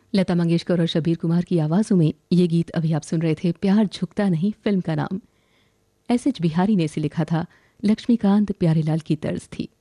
लता मंगेशकर और शब्बीर कुमार की आवाज़ों में ये गीत अभी आप सुन रहे थे। प्यार झुकता नहीं फिल्म का नाम। एस एच बिहारी ने इसे लिखा था। लक्ष्मीकांत प्यारेलाल की तर्ज थी।